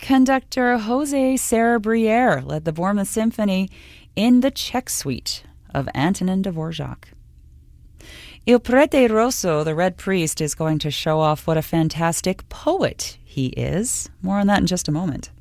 Conductor Jose Serra-Briere led the Bournemouth Symphony in the Czech Suite of Antonin Dvorak. Il Prete Rosso, the Red Priest, is going to show off what a fantastic poet he is. More on that in just a moment.